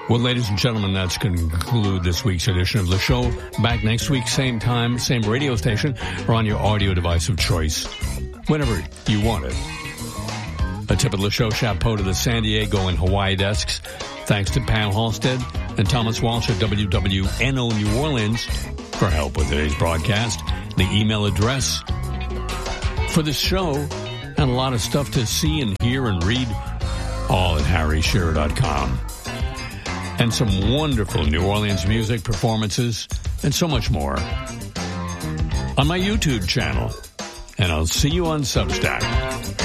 Well, ladies and gentlemen, that's going to conclude this week's edition of the show. Back next week, same time, same radio station, or on your audio device of choice, whenever you want it. A tip of the show chapeau to the San Diego and Hawaii desks. Thanks to Pam Halstead and Thomas Walsh at WWNO New Orleans for help with today's broadcast. The email address for the show, and a lot of stuff to see and hear and read, all at harryshearer.com. And some wonderful New Orleans music performances and so much more on my YouTube channel. And I'll see you on Substack.